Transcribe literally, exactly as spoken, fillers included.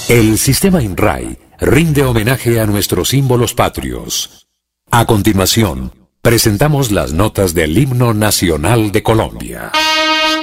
El sistema INRAE rinde homenaje a nuestros símbolos patrios. A continuación, presentamos las notas del himno nacional de Colombia.